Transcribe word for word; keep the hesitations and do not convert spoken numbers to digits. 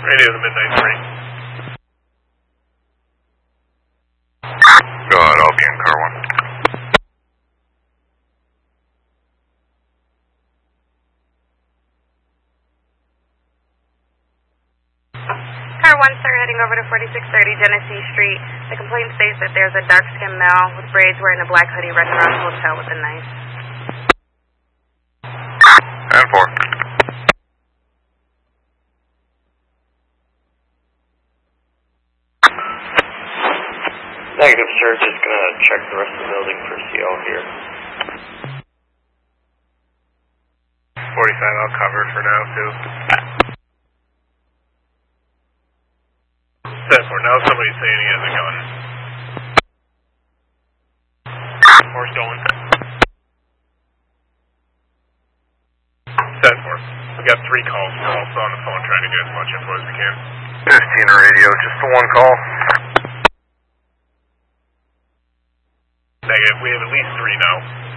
Radio to Midnight three. Go ahead, I'll be in car one. Car one, sir, heading over to forty-six thirty Genesee Street. The complaint states that there's a dark-skinned male with braids wearing a black hoodie running around the hotel with a knife. And four. Negative, sir. Just gonna check the rest of the building for C L here. forty-five, I'll cover for now, too. ten four, now somebody's saying he has a gun. Or stolen. ten four, we got three calls. We're also on the phone trying to get as much info as we can. fifteen radio, just the one call. Negative, we have at least three now.